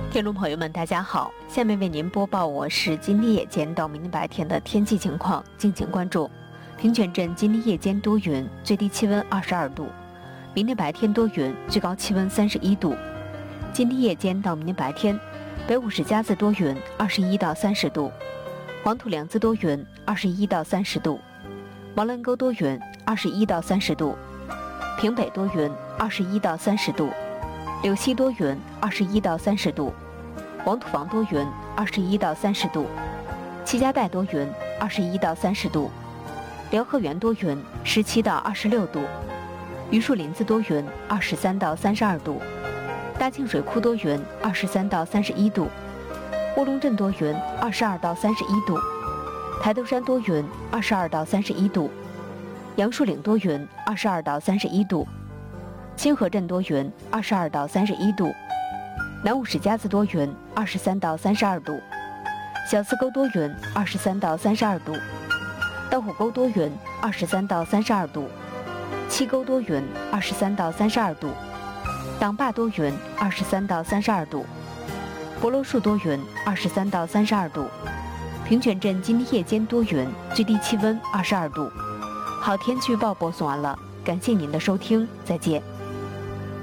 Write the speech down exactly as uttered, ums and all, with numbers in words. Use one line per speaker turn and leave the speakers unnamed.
听众朋友们，大家好，下面为您播报我市今天夜间到明天白天的天气情况，敬请关注。平泉镇今天夜间多云，最低气温二十二度；明天白天多云，最高气温三十一度。今天夜间到明天白天，北五市嘉字多云，二十一到三十度；黄土梁子多云，二十一到三十度；毛兰沟多云，二十一到三十度；平北多云，二十一到三十度；柳溪多云，二十一到三十度；黄土房多云，二十一到三十度；齐家带多云，二十一到三十度；辽河源多云，十七到二十六度；榆树林子多云，二十三到三十二度；大庆水库多云，二十三到三十一度；卧龙镇多云，二十二到三十一度；台头山多云，二十二到三十一度；杨树岭多云，二十二到三十一度；清河镇多云，二十二到三十一度；南五市嘉字多云，二十三到三十二度；小四沟多云，二十三到三十二度；道虎沟多云，二十三到三十二度；七沟多云，二十三到三十二度；党坝多云，二十三到三十二度；博罗树多云，二十三到三十二度；平泉镇今天夜间多云，最低气温二十二度。好天气预报播送完了，感谢您的收听，再见。